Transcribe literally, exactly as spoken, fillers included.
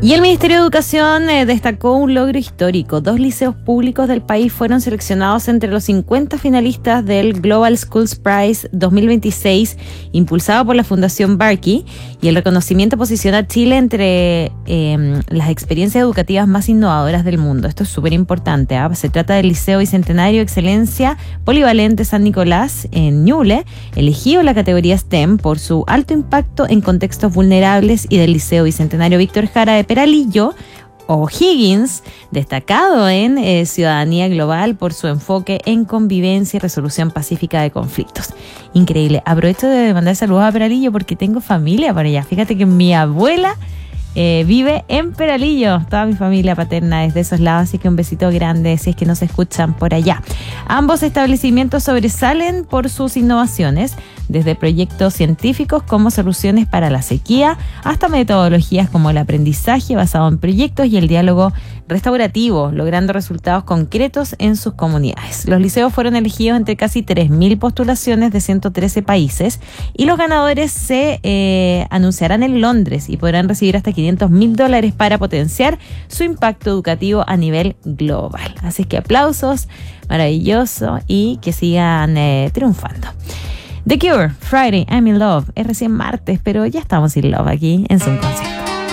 Y el Ministerio de Educación eh, destacó un logro histórico. Dos liceos públicos del país fueron seleccionados entre los cincuenta finalistas del Global Schools Prize dos mil veintiséis, impulsado por la Fundación Barkey, y el reconocimiento posiciona a Chile entre eh, las experiencias educativas más innovadoras del mundo. Esto es súper importante, ¿eh? Se trata del Liceo Bicentenario Excelencia Polivalente San Nicolás en Ñuble, elegido en la categoría STEM por su alto impacto en contextos vulnerables, y del Liceo Bicentenario Víctor Jara de Peralillo, o Higgins, destacado en eh, ciudadanía global por su enfoque en convivencia y resolución pacífica de conflictos. Increíble. Aprovecho de mandar saludos a Peralillo porque tengo familia por allá. Fíjate que mi abuela eh, vive en Peralillo. Toda mi familia paterna es de esos lados, así que un besito grande si es que no se escuchan por allá. Ambos establecimientos sobresalen por sus innovaciones, desde proyectos científicos como soluciones para la sequía hasta metodologías como el aprendizaje basado en proyectos y el diálogo restaurativo, logrando resultados concretos en sus comunidades. Los liceos fueron elegidos entre casi tres mil postulaciones de ciento trece países, y los ganadores se eh, anunciarán en Londres y podrán recibir hasta quinientos mil dólares para potenciar su impacto educativo a nivel global. Así que aplausos, maravilloso, y que sigan eh, triunfando. The Cure, Friday, I'm in Love. Es recién martes, pero ya estamos in love aquí en Subconsciente.